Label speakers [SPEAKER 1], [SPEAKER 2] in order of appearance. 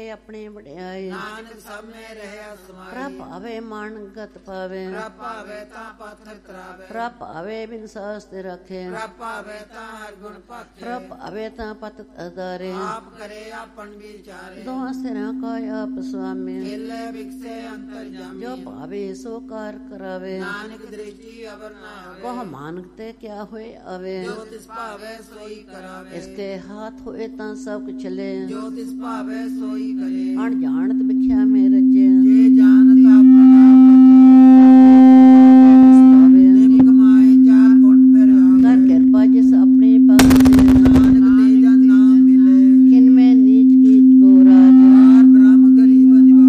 [SPEAKER 1] ਆਪਣੇ ਵਡਿਆਈ
[SPEAKER 2] ਨਾਨਕ ਸਭ ਮੈਂ ਰਹਿਆ ਸਮਾਈ।
[SPEAKER 1] ਪ੍ਰਭ ਭਾਵੇ ਮਨ ਗਤ ਪਾਵੇ
[SPEAKER 2] ਪ੍ਰਭ ਭਾਵੇ ਤਾਂ ਪਾਥਰ ਤਰਾਵੇ।
[SPEAKER 1] ਪ੍ਰਭ ਭਾਵੇ ਬਿਨ ਸਾਸ ਤੇ ਰੱਖੇ
[SPEAKER 2] ਪ੍ਰਭ ਭਾਵੇ ਤਾਂ ਹਰ ਗੁਣ ਭਾਖੇ।
[SPEAKER 1] ਪ੍ਰਭ ਭਾਵੇ ਤਾਂ ਪਤ ਅਦਾਰੇ
[SPEAKER 2] ਆਪ ਕਰੇ ਆਪਨ ਵਿਚਾਰੇ।
[SPEAKER 1] ਦੋਹਾਂ ਸਿਰਾਂ ਕਾ ਆਪ ਸੁਆਮੀ
[SPEAKER 2] ਖੇਲੇ ਵਿਕਸੇ ਅੰਤਰ ਜਾਮੀ।
[SPEAKER 1] ਜੋ ਭਾਵੇ ਸੋ ਕਾਰ ਕਰਾਵੇ
[SPEAKER 2] ਨਾਨਕ ਦ੍ਰਿਸ਼ਟੀ ਅਵਰ ਨਾ ਆਵੇ।
[SPEAKER 1] ਵਹ ਮਾਨਕ ਤੇ ਕਿਆ ਹੋਏ ਆਵੇ
[SPEAKER 2] ਜੋ ਤਿਸ ਭਾਵੇ ਸੋਈ ਕਰਾਵੇ।
[SPEAKER 1] ਇਸਕੇ ਹਾਥ ਹੋਏ ਤਾਂ ਸਭ ਕੁਛ ਲੈ
[SPEAKER 2] ਜੋ ਤਿਸ ਭਾਵੇ ਸੋਈ ਕਰੇ।
[SPEAKER 1] ਅਣਜਾਣਤ ਵਿਖਿਆ ਮੇ ਰਚੇ